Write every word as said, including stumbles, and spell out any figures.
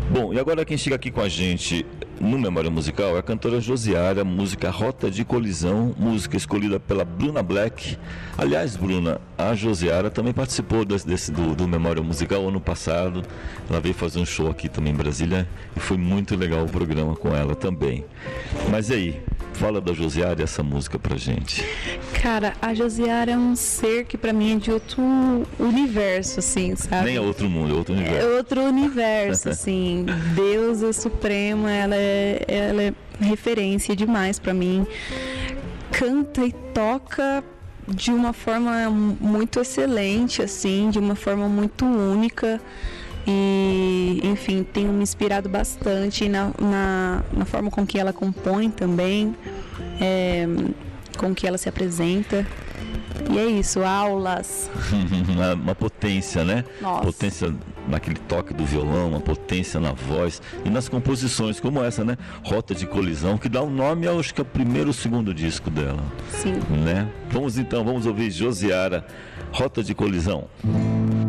Bom, e agora quem chega aqui com a gente no Memória Musical é a cantora Josiara, música Rota de Colisão, música escolhida pela Bruna Black. Aliás, Bruna, a Josiara também participou desse, desse do, do Memória Musical ano passado. Ela veio fazer um show aqui também em Brasília e foi muito legal o programa com ela também. Mas e aí, fala da Josiara e essa música pra gente. Cara, a Josiara é um ser que pra mim é de outro universo, assim, sabe? Nem é outro mundo, é outro universo. É outro universo, assim. Deusa suprema, ela é, ela é referência demais pra mim. Canta e toca de uma forma muito excelente, assim, de uma forma muito única. E, enfim, tenho me inspirado bastante na, na, na forma com que ela compõe também, é, com que ela se apresenta. E é isso, aulas. uma, uma potência, né? Nossa. Potência naquele toque do violão, uma potência na voz e nas composições como essa, né? Rota de Colisão, que dá o um nome ao, acho que é o primeiro ou segundo disco dela. Sim. Né? Vamos então, vamos ouvir Josiara, Rota de Colisão.